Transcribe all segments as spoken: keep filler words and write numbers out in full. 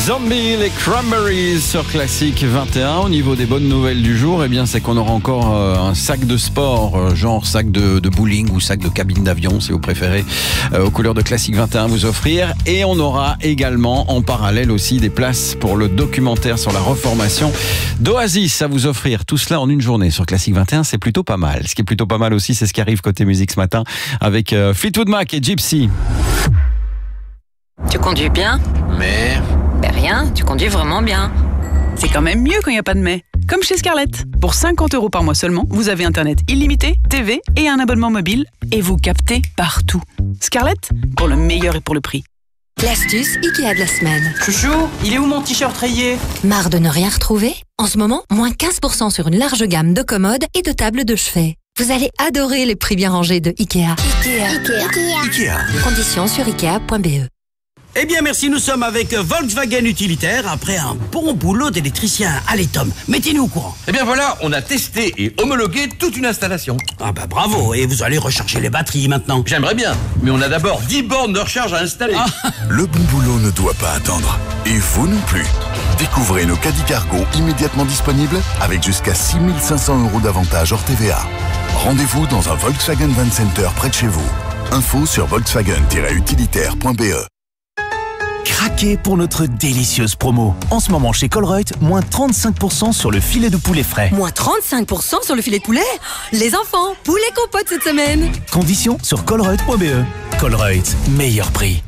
Zombie, les Cranberries sur Classic vingt et un. Au niveau des bonnes nouvelles du jour, eh bien, c'est qu'on aura encore euh, un sac de sport, euh, genre sac de, de bowling ou sac de cabine d'avion, si vous préférez, euh, aux couleurs de Classic vingt et un à vous offrir. Et on aura également, en parallèle aussi, des places pour le documentaire sur la reformation d'Oasis à vous offrir. Tout cela en une journée sur Classic vingt et un, c'est plutôt pas mal. Ce qui est plutôt pas mal aussi, c'est ce qui arrive côté musique ce matin avec euh, Fleetwood Mac et Gypsy. Tu conduis bien? Mais... Ben rien, tu conduis vraiment bien. C'est quand même mieux quand il n'y a pas de mais. Comme chez Scarlett. Pour cinquante euros par mois seulement, vous avez Internet illimité, T V et un abonnement mobile. Et vous captez partout. Scarlett, pour le meilleur et pour le prix. L'astuce Ikea de la semaine. Chouchou, il est où mon t-shirt rayé? Marre de ne rien retrouver? En ce moment, moins quinze pour cent sur une large gamme de commodes et de tables de chevet. Vous allez adorer les prix bien rangés de Ikea. Ikea. Ikea. Ikea. Conditions sur ikea point b e. Eh bien merci, nous sommes avec Volkswagen Utilitaire après un bon boulot d'électricien. Allez Tom, mettez-nous au courant. Eh bien voilà, on a testé et homologué toute une installation. Ah bah bravo, et vous allez recharger les batteries maintenant. J'aimerais bien, mais on a d'abord dix bornes de recharge à installer. Ah. Le bon boulot ne doit pas attendre. Et vous non plus. Découvrez nos caddies cargo immédiatement disponibles avec jusqu'à six mille cinq cents euros d'avantage hors T V A. Rendez-vous dans un Volkswagen Van Center près de chez vous. Info sur volkswagen tiret utilitaire point b e. Craquez pour notre délicieuse promo. En ce moment chez Colruyt, moins trente-cinq pour cent sur le filet de poulet frais. Moins trente-cinq pour cent sur le filet de poulet? Les enfants, poulet compote cette semaine. Conditions sur colruyt point b e. Colruyt, meilleur prix.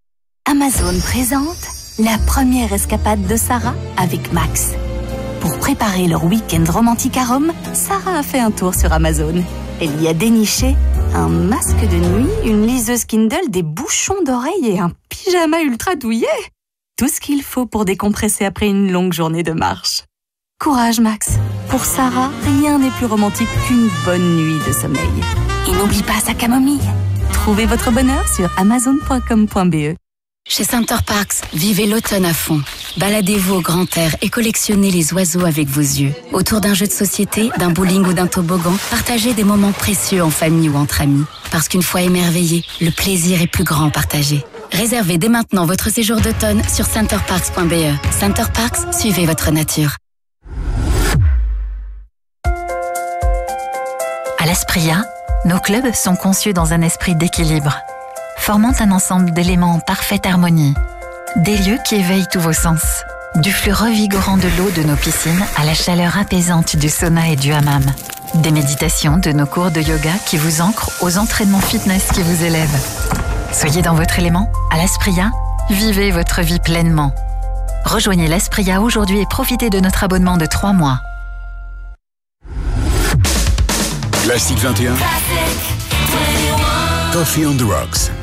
Amazon présente la première escapade de Sarah avec Max. Pour préparer leur week-end romantique à Rome, Sarah a fait un tour sur Amazon. Elle y a déniché un masque de nuit, une liseuse Kindle, des bouchons d'oreilles et un pyjama ultra douillet. Tout ce qu'il faut pour décompresser après une longue journée de marche. Courage Max. Pour Sarah, rien n'est plus romantique qu'une bonne nuit de sommeil. Et n'oublie pas sa camomille. Trouvez votre bonheur sur amazon point com point b e. Chez Center Parcs, vivez l'automne à fond. Baladez-vous au grand air et collectionnez les oiseaux avec vos yeux. Autour d'un jeu de société, d'un bowling ou d'un toboggan, partagez des moments précieux en famille ou entre amis. Parce qu'une fois émerveillé, le plaisir est plus grand partagé. Réservez dès maintenant votre séjour d'automne sur center parks point b e. Center Parcs, suivez votre nature. À l'Aspria, nos clubs sont conçus dans un esprit d'équilibre, formant un ensemble d'éléments en parfaite harmonie. Des lieux qui éveillent tous vos sens. Du flux revigorant de l'eau de nos piscines à la chaleur apaisante du sauna et du hammam. Des méditations de nos cours de yoga qui vous ancrent aux entraînements fitness qui vous élèvent. Soyez dans votre élément, à l'Aspria, vivez votre vie pleinement. Rejoignez l'Aspria aujourd'hui et profitez de notre abonnement de trois mois. Classic vingt et un. Coffee on the Rocks.